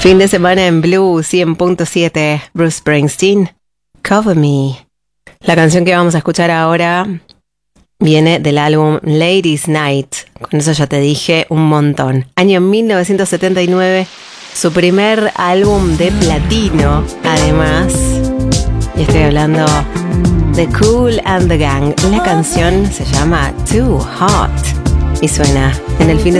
Fin de semana en Blue 100.7, Bruce Springsteen, Cover Me. La canción que vamos a escuchar ahora viene del álbum Ladies Night. Con eso ya te dije un montón. Año 1979, su primer álbum de platino, además. Y estoy hablando de Kool and the Gang. La canción se llama Too Hot y suena en el fin de